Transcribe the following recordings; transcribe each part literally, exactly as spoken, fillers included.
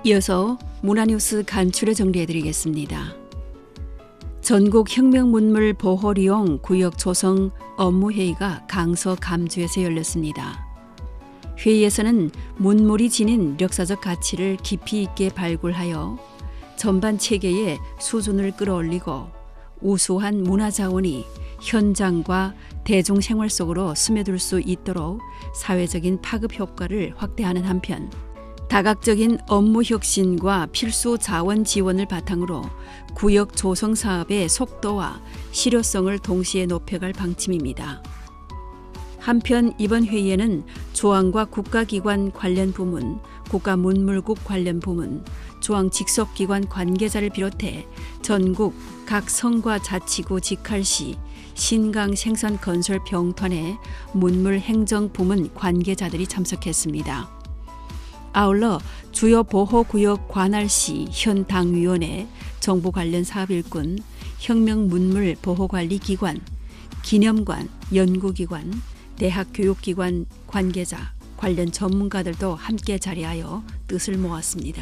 이어서 문화뉴스 간추려 정리해드리겠습니다. 전국 혁명문물 보호리용 구역 조성 업무회의가 강서 감주에서 열렸습니다. 회의에서는 문물이 지닌 역사적 가치를 깊이 있게 발굴하여 전반 체계의 수준을 끌어올리고 우수한 문화자원이 현장과 대중생활 속으로 스며들 수 있도록 사회적인 파급 효과를 확대하는 한편 다각적인 업무 혁신과 필수 자원 지원을 바탕으로 구역 조성 사업의 속도와 실효성을 동시에 높여갈 방침입니다. 한편 이번 회의에는 조항과 국가기관 관련 부문, 국가문물국 관련 부문, 조항 직속기관 관계자를 비롯해 전국 각 성과 자치구 직할시, 신강 생산 건설 병턴의 문물 행정 부문 관계자들이 참석했습니다. 아울러 주요 보호구역 관할시 현 당위원회, 정부 관련 사업일꾼, 혁명문물 보호관리기관, 기념관, 연구기관, 대학교육기관 관계자, 관련 전문가들도 함께 자리하여 뜻을 모았습니다.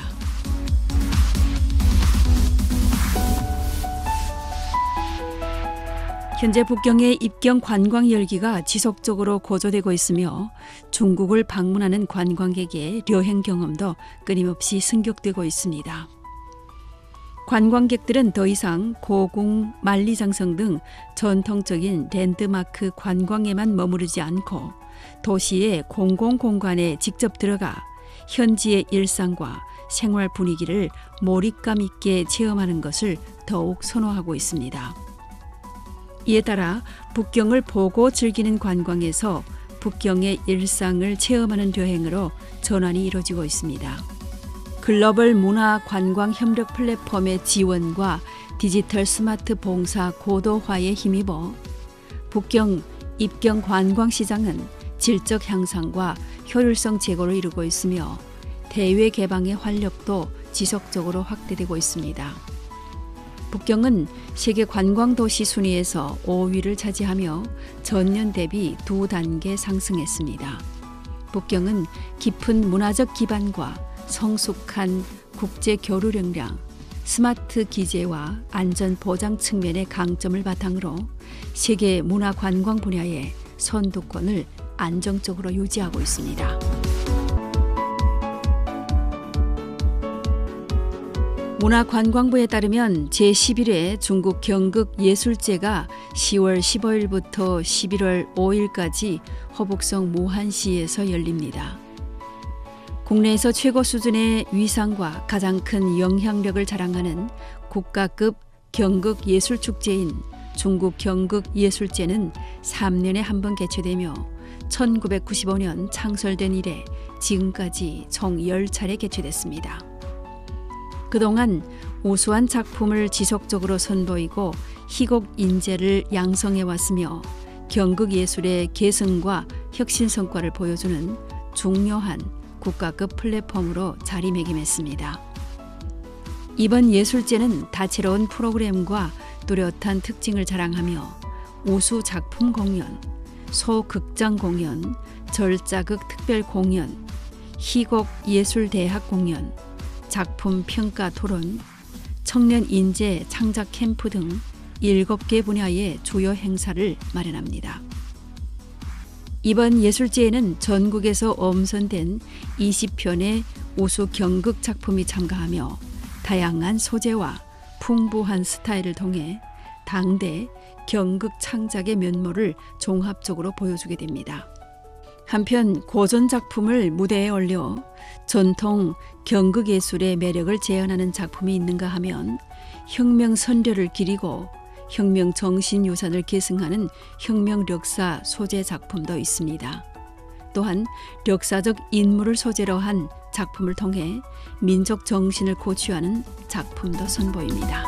현재 북경의 입경 관광 열기가 지속적으로 고조되고 있으며 중국을 방문하는 관광객의 여행 경험도 끊임없이 승격되고 있습니다. 관광객들은 더 이상 고궁, 만리장성 등 전통적인 랜드마크 관광에만 머무르지 않고 도시의 공공공간에 직접 들어가 현지의 일상과 생활 분위기를 몰입감 있게 체험하는 것을 더욱 선호하고 있습니다. 이에 따라 북경을 보고 즐기는 관광에서 북경의 일상을 체험하는 여행으로 전환이 이루어지고 있습니다. 글로벌 문화 관광 협력 플랫폼의 지원과 디지털 스마트 봉사 고도화에 힘입어 북경 입경 관광 시장은 질적 향상과 효율성 제고를 이루고 있으며 대외 개방의 활력도 지속적으로 확대되고 있습니다. 북경은 세계 관광도시 순위에서 오 위를 차지하며 전년 대비 두 단계 상승했습니다. 북경은 깊은 문화적 기반과 성숙한 국제 교류 역량, 스마트 기재와 안전 보장 측면의 강점을 바탕으로 세계 문화 관광 분야의 선두권을 안정적으로 유지하고 있습니다. 문화관광부에 따르면 제십일 회 중국 경극예술제가 시월 십오일부터 십일월 오일까지 허북성 무한시에서 열립니다. 국내에서 최고 수준의 위상과 가장 큰 영향력을 자랑하는 국가급 경극예술축제인 중국 경극예술제는 삼 년에 한 번 개최되며 천구백구십오 년 창설된 이래 지금까지 총 열 차례 개최됐습니다. 그동안 우수한 작품을 지속적으로 선보이고 희곡 인재를 양성해왔으며 경극예술의 계승과 혁신 성과를 보여주는 중요한 국가급 플랫폼으로 자리매김했습니다. 이번 예술제는 다채로운 프로그램과 뚜렷한 특징을 자랑하며 우수 작품 공연, 소극장 공연, 절자극 특별 공연, 희곡 예술대학 공연, 작품 평가 토론, 청년 인재 창작 캠프 등 일곱 개 분야의 주요 행사를 마련합니다. 이번 예술제에는 전국에서 엄선된 이십 편의 우수 경극 작품이 참가하며 다양한 소재와 풍부한 스타일을 통해 당대 경극 창작의 면모를 종합적으로 보여주게 됩니다. 한편 고전 작품을 무대에 올려 전통 경극예술의 매력을 재현하는 작품이 있는가 하면 혁명 선례를 기리고 혁명 정신유산을 계승하는 혁명 력사 소재 작품도 있습니다. 또한 역사적 인물을 소재로 한 작품을 통해 민족 정신을 고취하는 작품도 선보입니다.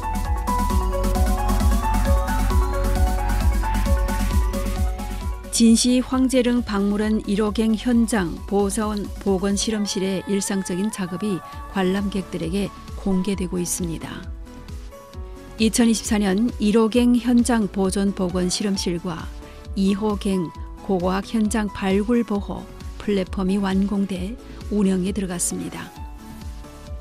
진시 황제릉 박물원 일 호갱 현장 보선 복원 실험실의 일상적인 작업이 관람객들에게 공개되고 있습니다. 이천이십사 년 일 호갱 현장 보존 복원 실험실과 이 호갱 고고학 현장 발굴 보호 플랫폼이 완공돼 운영에 들어갔습니다.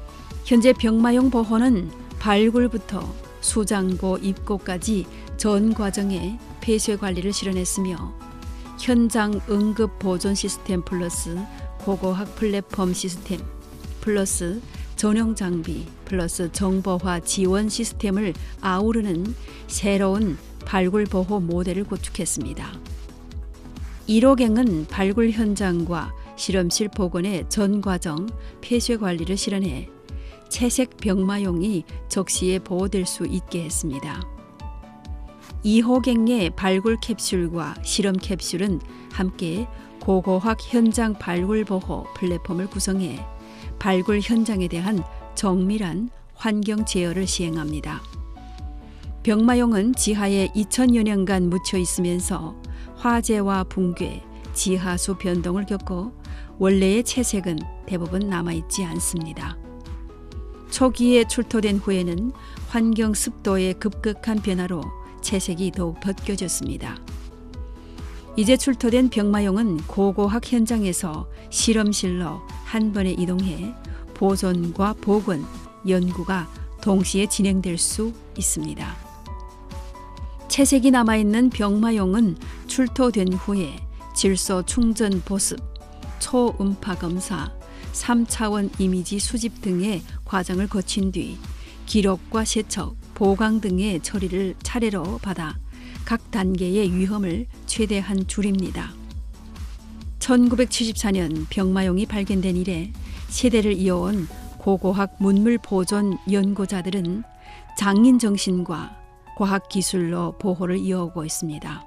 현재 병마용 보호는 발굴부터 수장고 입고까지 전 과정에 폐쇄 관리를 실현했으며 현장 응급 보존 시스템 플러스 고고학 플랫폼 시스템 플러스 전용 장비 플러스 정보화 지원 시스템을 아우르는 새로운 발굴 보호 모델을 구축했습니다. 일 호경은 발굴 현장과 실험실 복원의 전 과정 폐쇄 관리를 실현해 채색 병마용이 적시에 보호될 수 있게 했습니다. 이 호경의 발굴 캡슐과 실험 캡슐은 함께 고고학 현장 발굴 보호 플랫폼을 구성해 발굴 현장에 대한 정밀한 환경 제어를 시행합니다. 병마용은 지하에 이천여 년간 묻혀 있으면서 화재와 붕괴, 지하수 변동을 겪고 원래의 채색은 대부분 남아있지 않습니다. 초기에 출토된 후에는 환경 습도의 급격한 변화로 채색이 더욱 벗겨졌습니다. 이제 출토된 병마용은 고고학 현장에서 실험실로 한 번에 이동해 보존과 복원, 연구가 동시에 진행될 수 있습니다. 채색이 남아있는 병마용은 출토된 후에 질소 충전 보습, 초음파 검사, 삼 차원 이미지 수집 등의 과정을 거친 뒤 기록과 세척, 보강 등의 처리를 차례로 받아 각 단계의 위험을 최대한 줄입니다. 천구백칠십사 년 병마용이 발견된 이래 세대를 이어온 고고학 문물 보존 연구자들은 장인 정신과 과학 기술로 보호를 이어오고 있습니다.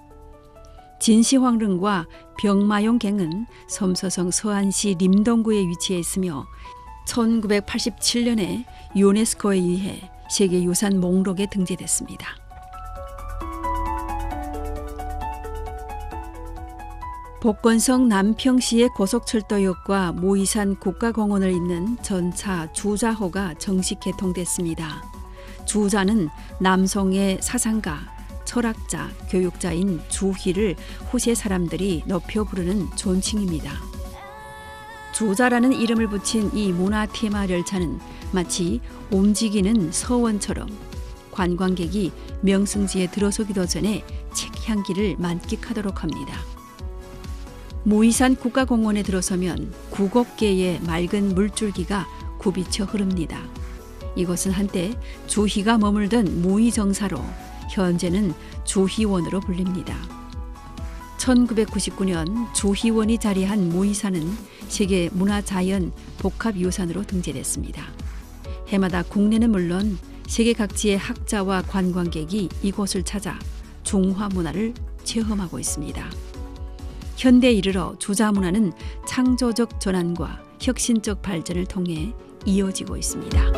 진시황릉과 병마용 갱은 섬서성 서안시 림동구에 위치해 있으며 천구백팔십칠 년에 유네스코에 의해 세계유산 목록에 등재됐습니다. 복건성 남평시의 고속철도역과 무이산 국가공원을 잇는 전차 주자호가 정식 개통됐습니다. 주자는 남송의 사상가, 철학자, 교육자인 주희를 후세 사람들이 높여 부르는 존칭입니다. 주자라는 이름을 붙인 이 문화 테마 열차는 마치 움직이는 서원처럼 관광객이 명승지에 들어서기도 전에 책 향기를 만끽하도록 합니다. 무이산 국가공원에 들어서면 구곱 개의 맑은 물줄기가 굽이쳐 흐릅니다. 이곳은 한때 주희가 머물던 무의정사로 현재는 주희원으로 불립니다. 천구백구십구 년 주희원이 자리한 무이산은 세계문화자연 복합유산으로 등재됐습니다. 해마다 국내는 물론 세계 각지의 학자와 관광객이 이곳을 찾아 중화 문화를 체험하고 있습니다. 현대에 이르러 주자문화는 창조적 전환과 혁신적 발전을 통해 이어지고 있습니다.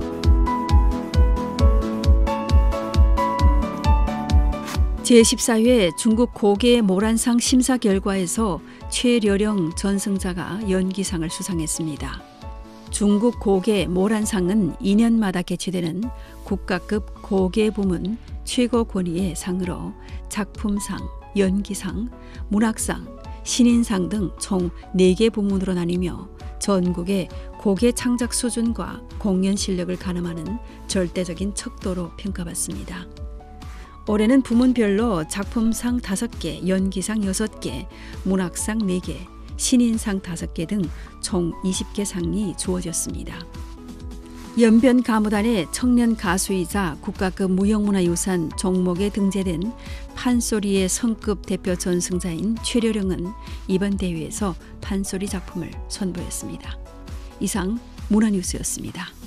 제십사 회 중국 고개 모란상 심사 결과에서 최려령 전승자가 연기상을 수상했습니다. 중국 고개 모란상은 이 년마다 개최되는 국가급 고개 부문 최고 권위의 상으로 작품상, 연기상, 문학상, 신인상 등 총 네 개 부문으로 나뉘며 전국의 고개 창작 수준과 공연 실력을 가늠하는 절대적인 척도로 평가받습니다. 올해는 부문별로 작품상 다섯 개, 연기상 여섯 개, 문학상 네 개, 신인상 다섯 개 등 총 이십 개 상이 주어졌습니다. 연변 가무단의 청년 가수이자 국가급 무형문화유산 종목에 등재된 판소리의 성급 대표 전승자인 최려령은 이번 대회에서 판소리 작품을 선보였습니다. 이상 문화뉴스였습니다.